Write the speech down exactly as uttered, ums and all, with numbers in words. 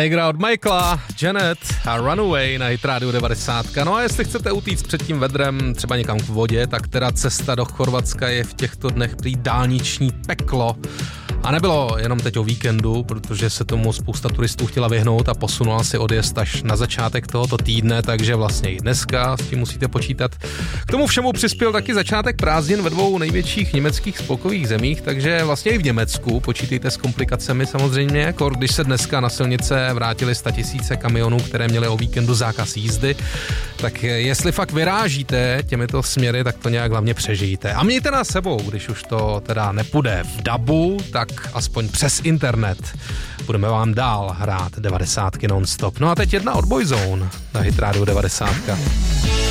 Hra od Michaela, Janet a Runaway na Hit Radio devadesát. No a jestli chcete utíct před tím vedrem třeba někam k vodě, tak teda cesta do Chorvatska je v těchto dnech prý dálniční peklo. A nebylo jenom teď o víkendu, protože se tomu spousta turistů chtěla vyhnout a posunula si odjezd až na začátek tohoto týdne, takže vlastně i dneska s tím musíte počítat. K tomu všemu přispěl taky začátek prázdnin ve dvou největších německých spolkových zemích, takže vlastně i v Německu počítejte s komplikacemi samozřejmě, jako když se dneska na silnice vrátili statisíce kamionů, které měly o víkendu zákaz jízdy, tak jestli fakt vyrážíte těmito směry, tak to nějak hlavně přežijte. A mějte nás sebou, když už to teda nepůjde v dabu, tak aspoň přes internet. Budeme vám dál hrát devadesátky non-stop. No a teď jedna od Boyzone na Hit Radio devadesát.